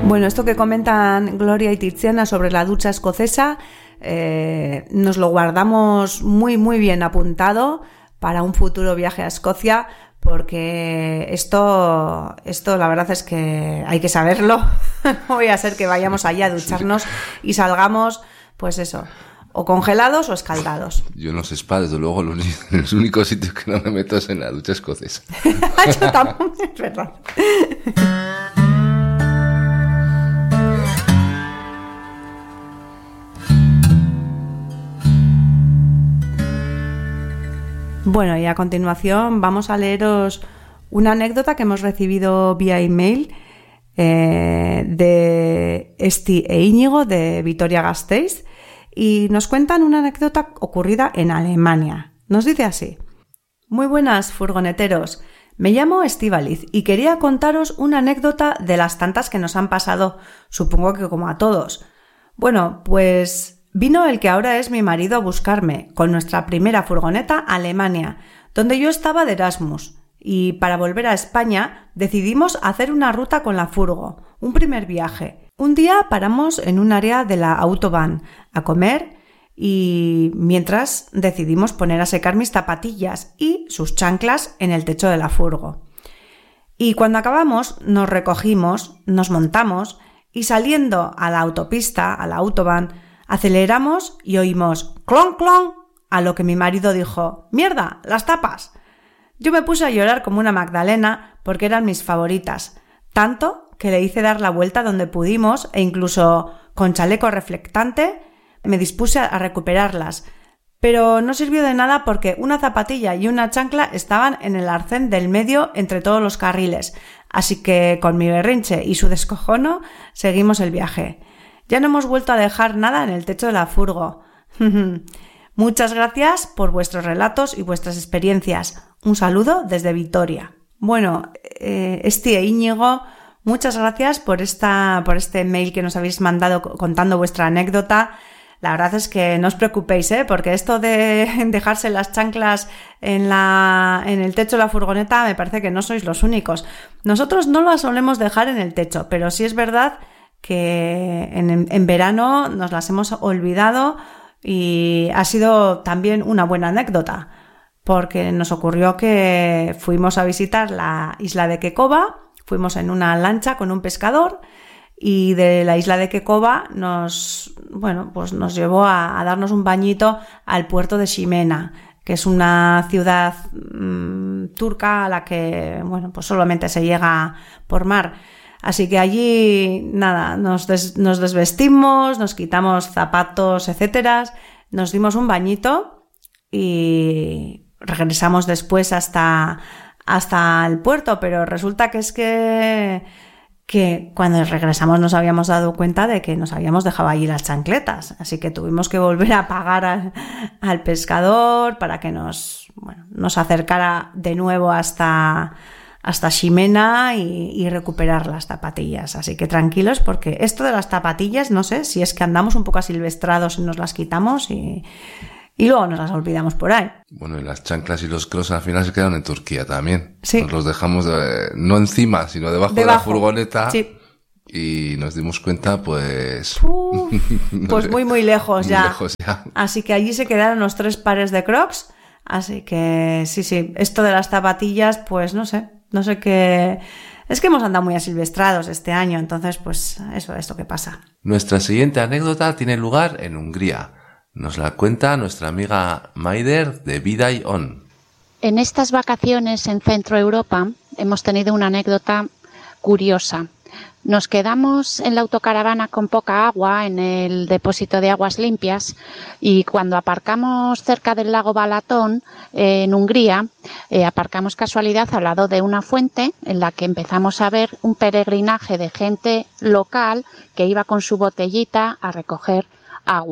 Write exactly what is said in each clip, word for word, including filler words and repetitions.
Bueno, esto que comentan Gloria y Tiziana sobre la ducha escocesa, eh, nos lo guardamos muy muy bien apuntado para un futuro viaje a Escocia, porque esto, esto la verdad es que hay que saberlo. No voy a ser que vayamos allá a ducharnos y salgamos, pues eso, o congelados o escaldados. Yo no sé spa, desde luego, los, los únicos sitios que no me meto es en la ducha escocesa. Yo tampoco, es verdad. Bueno, y a continuación vamos a leeros una anécdota que hemos recibido vía email eh, de Esti e Íñigo de Vitoria-Gasteiz, y nos cuentan una anécdota ocurrida en Alemania. Nos dice así: Muy buenas, furgoneteros. Me llamo Estíbaliz y quería contaros una anécdota de las tantas que nos han pasado, supongo que como a todos. Bueno, pues vino el que ahora es mi marido a buscarme con nuestra primera furgoneta a Alemania, donde yo estaba de Erasmus, y para volver a España decidimos hacer una ruta con la furgo, un primer viaje. Un día paramos en un área de la Autobahn a comer y mientras decidimos poner a secar mis zapatillas y sus chanclas en el techo de la furgo. Y cuando acabamos nos recogimos, nos montamos y saliendo a la autopista, a la Autobahn, aceleramos y oímos clon clon, a lo que mi marido dijo: ¡Mierda, las tapas! Yo me puse a llorar como una magdalena porque eran mis favoritas, tanto que le hice dar la vuelta donde pudimos e incluso con chaleco reflectante me dispuse a recuperarlas. Pero no sirvió de nada porque una zapatilla y una chancla estaban en el arcén del medio entre todos los carriles, así que con mi berrinche y su descojono seguimos el viaje. Ya no hemos vuelto a dejar nada en el techo de la furgo. Muchas gracias por vuestros relatos y vuestras experiencias. Un saludo desde Vitoria. Bueno, eh, Esti e Íñigo, muchas gracias por esta, por este mail que nos habéis mandado contando vuestra anécdota. La verdad es que no os preocupéis, ¿eh? Porque esto de dejarse las chanclas en, la, en el techo de la furgoneta me parece que no sois los únicos. Nosotros no las solemos dejar en el techo, pero sí es verdad que en, en verano nos las hemos olvidado y ha sido también una buena anécdota, porque nos ocurrió que fuimos a visitar la isla de Quecoba, fuimos en una lancha con un pescador y de la isla de Quecoba nos, bueno, pues nos llevó a, a darnos un bañito al puerto de Ximena, que es una ciudad mmm, turca a la que, bueno, pues solamente se llega por mar. Así que allí, nada, nos, des, nos desvestimos, nos quitamos zapatos, etcétera, nos dimos un bañito y regresamos después hasta, hasta el puerto, pero resulta que es que, que cuando regresamos nos habíamos dado cuenta de que nos habíamos dejado allí las chancletas, así que tuvimos que volver a pagar al, al pescador para que nos, bueno, nos acercara de nuevo hasta... hasta Ximena y, y recuperar las zapatillas. Así que tranquilos, porque esto de las zapatillas, no sé, si es que andamos un poco asilvestrados y nos las quitamos y, y luego nos las olvidamos por ahí. Bueno, y las chanclas y los crocs al final se quedaron en Turquía también. Sí. Nos los dejamos de, no encima, sino debajo, debajo de la furgoneta. Sí. Y nos dimos cuenta, pues... Uf, no pues sé, muy, muy lejos, muy ya. lejos ya. Así que allí se quedaron los tres pares de crocs. Así que sí, sí, esto de las zapatillas, pues no sé. No sé qué... Es que hemos andado muy asilvestrados este año, entonces pues eso es lo que pasa. Nuestra siguiente anécdota tiene lugar en Hungría. Nos la cuenta nuestra amiga Maider de Viday On. En estas vacaciones en Centro Europa hemos tenido una anécdota curiosa. Nos quedamos en la autocaravana con poca agua en el depósito de aguas limpias y cuando aparcamos cerca del lago Balatón, eh, en Hungría, eh, aparcamos casualidad al lado de una fuente en la que empezamos a ver un peregrinaje de gente local que iba con su botellita a recoger agua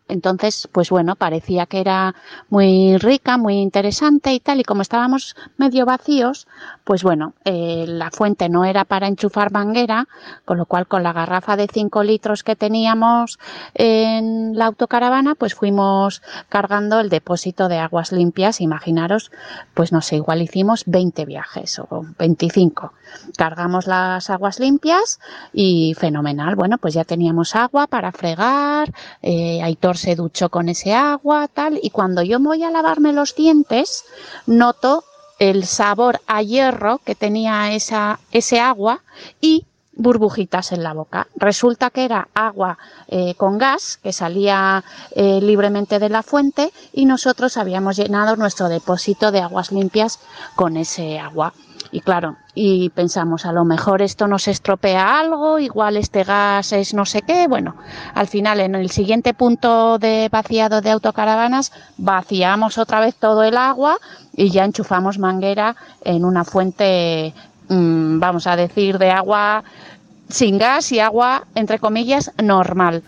Entonces, pues bueno, parecía que era muy rica, muy interesante y tal, y como estábamos medio vacíos, pues bueno, eh, la fuente no era para enchufar manguera, con lo cual con la garrafa de cinco litros que teníamos en la autocaravana, pues fuimos cargando el depósito de aguas limpias. Imaginaros, pues no sé, igual hicimos veinte viajes o veinticinco. Cargamos las aguas limpias y fenomenal. Bueno, pues ya teníamos agua para fregar, eh, Aitor se duchó con ese agua, tal, y cuando yo me voy a lavarme los dientes, noto el sabor a hierro que tenía esa, ese agua y burbujitas en la boca. Resulta que era agua eh, con gas que salía eh, libremente de la fuente y nosotros habíamos llenado nuestro depósito de aguas limpias con ese agua. Y claro, y pensamos, a lo mejor esto nos estropea algo, igual este gas es no sé qué. Bueno, al final en el siguiente punto de vaciado de autocaravanas vaciamos otra vez todo el agua y ya enchufamos manguera en una fuente, mmm, vamos a decir, de agua sin gas y agua, entre comillas, normal.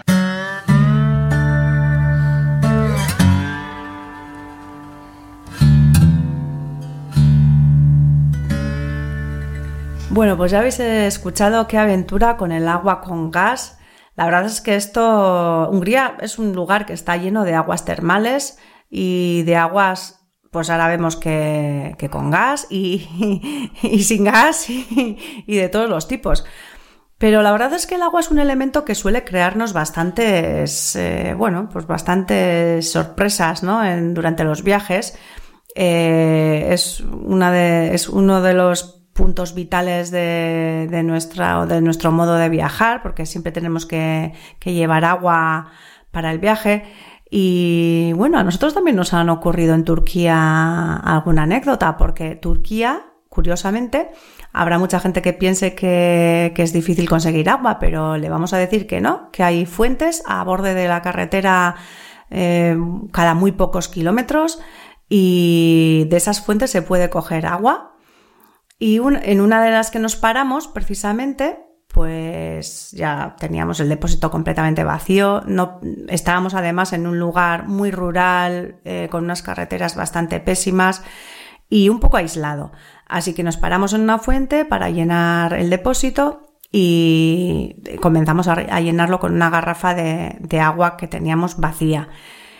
Bueno, pues ya habéis escuchado qué aventura con el agua con gas. La verdad es que esto, Hungría es un lugar que está lleno de aguas termales y de aguas, pues ahora vemos que, que con gas y, y, y sin gas y, y de todos los tipos. Pero la verdad es que el agua es un elemento que suele crearnos bastantes, eh, bueno, pues bastantes sorpresas, ¿no? En, durante los viajes. Eh, es una de, es uno de los puntos vitales de, de, nuestra, de nuestro modo de viajar, porque siempre tenemos que, que llevar agua para el viaje. Y bueno, a nosotros también nos han ocurrido en Turquía alguna anécdota, porque Turquía, curiosamente, habrá mucha gente que piense que, que es difícil conseguir agua, pero le vamos a decir que no, que hay fuentes a borde de la carretera eh, cada muy pocos kilómetros y de esas fuentes se puede coger agua. Y un, en una de las que nos paramos, precisamente, pues ya teníamos el depósito completamente vacío. No, estábamos además en un lugar muy rural, eh, con unas carreteras bastante pésimas y un poco aislado. Así que nos paramos en una fuente para llenar el depósito y comenzamos a, a llenarlo con una garrafa de, de agua que teníamos vacía,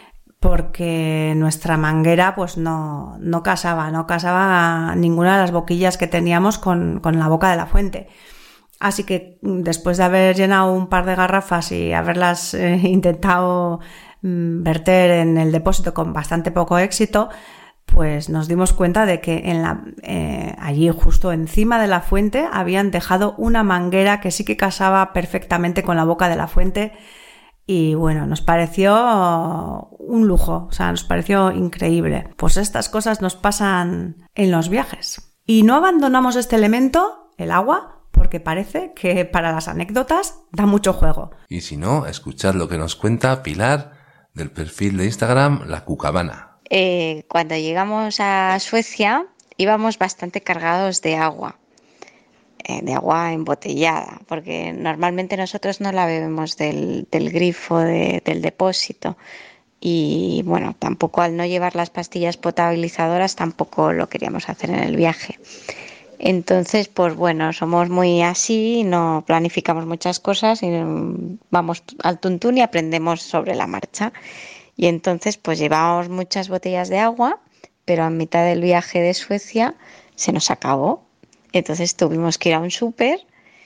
porque nuestra manguera pues no, no casaba, no casaba ninguna de las boquillas que teníamos con, con la boca de la fuente. Así que después de haber llenado un par de garrafas y haberlas eh, intentado mm, verter en el depósito con bastante poco éxito, pues nos dimos cuenta de que en la, eh, allí justo encima de la fuente habían dejado una manguera que sí que casaba perfectamente con la boca de la fuente. Y bueno, nos pareció un lujo, o sea, nos pareció increíble. Pues estas cosas nos pasan en los viajes. Y no abandonamos este elemento, el agua, porque parece que para las anécdotas da mucho juego. Y si no, escuchad lo que nos cuenta Pilar del perfil de Instagram La Cucabana. Eh, cuando llegamos a Suecia íbamos bastante cargados de agua. de agua embotellada, porque normalmente nosotros no la bebemos del, del grifo de, del depósito y bueno, tampoco al no llevar las pastillas potabilizadoras tampoco lo queríamos hacer en el viaje. Entonces, pues bueno, somos muy así, no planificamos muchas cosas y vamos al tuntún y aprendemos sobre la marcha. Y entonces pues llevábamos muchas botellas de agua, pero a mitad del viaje de Suecia se nos acabó. Entonces tuvimos que ir a un súper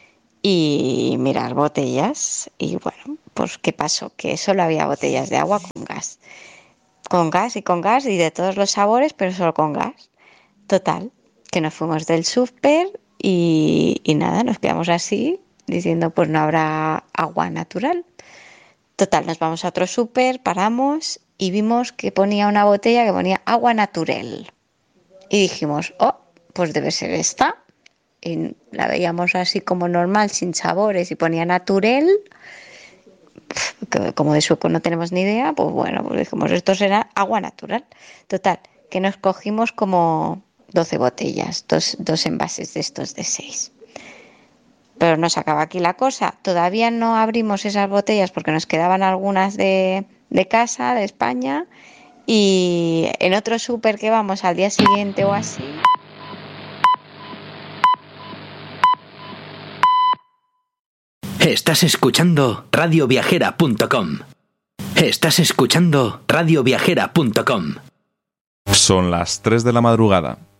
y mirar botellas y bueno, pues ¿qué pasó? Que solo había botellas de agua con gas. Con gas y con gas y de todos los sabores, pero solo con gas. Total, que nos fuimos del súper y, y nada, nos quedamos así diciendo pues no habrá agua natural. Total, nos vamos a otro súper, paramos y vimos que ponía una botella que ponía agua natural. Y dijimos, oh, pues debe ser esta. Y la veíamos así como normal, sin sabores, y ponía natural, que como de sueco no tenemos ni idea, pues bueno, pues dijimos, esto será agua natural. Total, que nos cogimos como doce botellas, dos, dos envases de estos de seis. Pero no se acaba aquí la cosa, todavía no abrimos esas botellas porque nos quedaban algunas de, de casa, de España, y en otro súper que vamos al día siguiente o así. Estás escuchando radio viajera punto com. Estás escuchando radio viajera punto com. Son las tres de la madrugada.